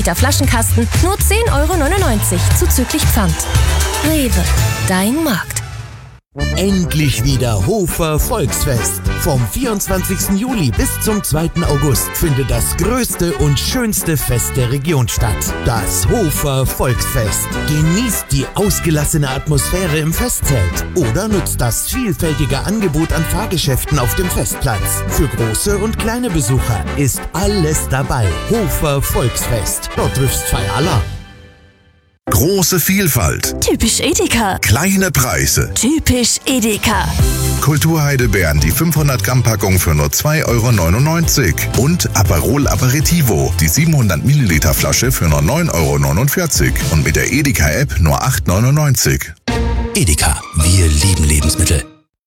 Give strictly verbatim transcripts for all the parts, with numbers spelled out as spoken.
Liter Flaschenkasten nur zehn Euro neunundneunzig zuzüglich Pfand. Rewe, dein Markt. Endlich wieder Hofer Volksfest. Vom vierundzwanzigsten Juli bis zum zweiten August findet das größte und schönste Fest der Region statt. Das Hofer Volksfest. Genießt die ausgelassene Atmosphäre im Festzelt oder nutzt das vielfältige Angebot an Fahrgeschäften auf dem Festplatz. Für große und kleine Besucher ist alles dabei. Hofer Volksfest. Dort triffst zwei aller. Große Vielfalt. Typisch Edeka. Kleine Preise. Typisch Edeka. Kulturheidelbeeren, die fünfhundert Gramm Packung für nur zwei Euro neunundneunzig. Und Aperol Aperitivo, die siebenhundert Milliliter Flasche für nur neun Euro neunundvierzig. Und mit der Edeka-App nur acht Euro neunundneunzig. Edeka, wir lieben Lebensmittel.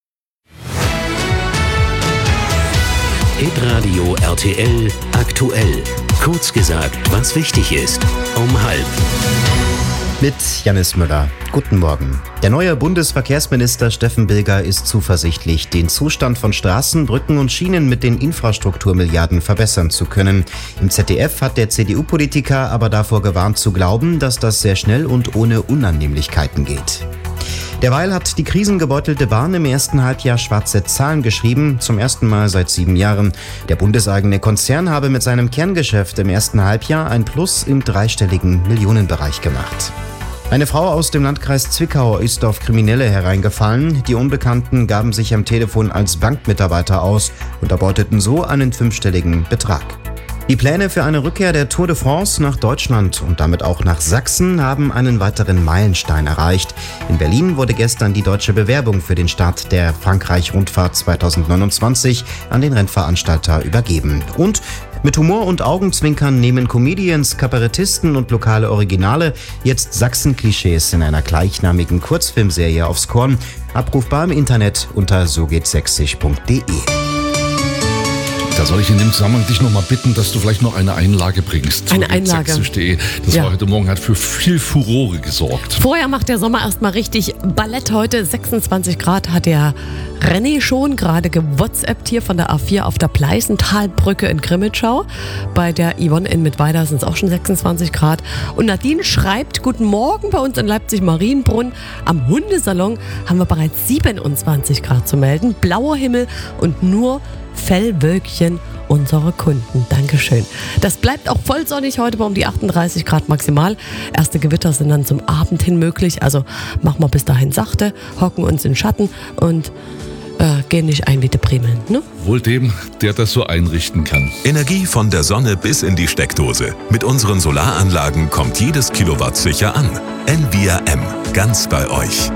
Hitradio R T L aktuell. Kurz gesagt, was wichtig ist. Um halb. Mit Jannis Müller. Guten Morgen. Der neue Bundesverkehrsminister Steffen Bilger ist zuversichtlich, den Zustand von Straßen, Brücken und Schienen mit den Infrastrukturmilliarden verbessern zu können. Im Z D F hat der C D U-Politiker aber davor gewarnt zu glauben, dass das sehr schnell und ohne Unannehmlichkeiten geht. Derweil hat die krisengebeutelte Bahn im ersten Halbjahr schwarze Zahlen geschrieben, zum ersten Mal seit sieben Jahren. Der bundeseigene Konzern habe mit seinem Kerngeschäft im ersten Halbjahr ein Plus im dreistelligen Millionenbereich gemacht. Eine Frau aus dem Landkreis Zwickau ist auf Kriminelle hereingefallen. Die Unbekannten gaben sich am Telefon als Bankmitarbeiter aus und erbeuteten so einen fünfstelligen Betrag. Die Pläne für eine Rückkehr der Tour de France nach Deutschland und damit auch nach Sachsen haben einen weiteren Meilenstein erreicht. In Berlin wurde gestern die deutsche Bewerbung für den Start der Frankreich-Rundfahrt zweitausendneunundzwanzig an den Rennveranstalter übergeben. Und mit Humor und Augenzwinkern nehmen Comedians, Kabarettisten und lokale Originale jetzt Sachsen-Klischees in einer gleichnamigen Kurzfilmserie aufs Korn. Abrufbar im Internet unter so geht sächsisch punkt de. Da soll ich in dem Zusammenhang dich noch mal bitten, dass du vielleicht noch eine Einlage bringst. Eine Einlage. sächsisch punkt de. Das Ja. war heute Morgen, hat für viel Furore gesorgt. Vorher macht der Sommer erstmal richtig Ballett. Heute sechsundzwanzig Grad hat der René schon gerade gewhatsappt hier von der A vier auf der Pleißenthalbrücke in Grimmitschau. Bei der Yvonne in Mittweida sind es auch schon sechsundzwanzig Grad. Und Nadine schreibt, guten Morgen bei uns in Leipzig-Marienbrunn. Am Hundesalon haben wir bereits siebenundzwanzig Grad zu melden. Blauer Himmel und nur Fellwölkchen unsere Kunden. Dankeschön. Das bleibt auch voll sonnig heute bei um die achtunddreißig Grad maximal. Erste Gewitter sind dann zum Abend hin möglich. Also machen wir bis dahin sachte, hocken uns in Schatten und äh, gehen nicht ein wie die Primeln. Ne? Wohl dem, der das so einrichten kann. Energie von der Sonne bis in die Steckdose. Mit unseren Solaranlagen kommt jedes Kilowatt sicher an. Envia M. Ganz bei euch.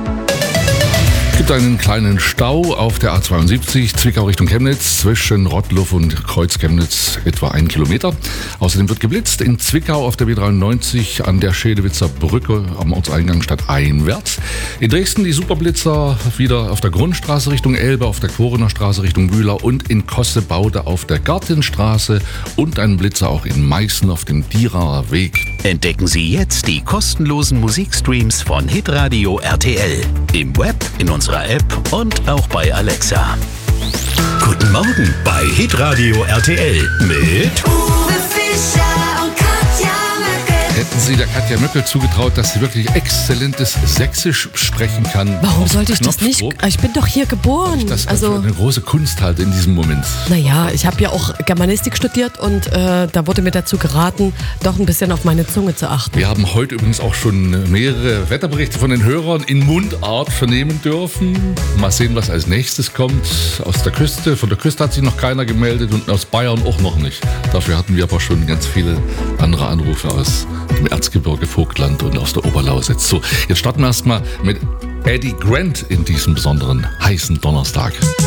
Es gibt einen kleinen Stau auf der A zweiundsiebzig Zwickau Richtung Chemnitz zwischen Rottluff und Kreuz Chemnitz etwa ein Kilometer. Außerdem wird geblitzt in Zwickau auf der B dreiundneunzig an der Schedewitzer Brücke am Ortseingang stadteinwärts. In Dresden die Superblitzer wieder auf der Grundstraße Richtung Elbe, auf der Quorener Straße Richtung Bühler und in Kossebaude auf der Gartenstraße und ein Blitzer auch in Meißen auf dem Dieraer Weg. Entdecken Sie jetzt die kostenlosen Musikstreams von Hitradio R T L. Im Web, in unserer App und auch bei Alexa. Guten Morgen bei Hitradio R T L mit Uwe Fischer und Katja Möckel. Hätten Sie der Katja Möckel zugetraut, dass sie wirklich exzellentes Sächsisch sprechen kann? Warum auf sollte ich das nicht? Knopfdruck? Ich bin doch hier geboren. Das also, also eine große Kunst halt in diesem Moment. naja, ich habe ja auch Germanistik studiert und äh, da wurde mir dazu geraten, doch ein bisschen auf meine Zunge zu achten. Wir haben heute übrigens auch schon mehrere Wetterberichte von den Hörern in Mundart vernehmen dürfen. Mal sehen, was als nächstes kommt. Aus der Küste, von der Küste hat sich noch keiner gemeldet und aus Bayern auch noch nicht. Dafür hatten wir aber schon ganz viele andere Anrufe aus dem Erzgebirge, Vogtland und aus der Oberlausitz. So, jetzt starten wir erstmal mit Eddie Grant in diesem besonderen heißen Donnerstag.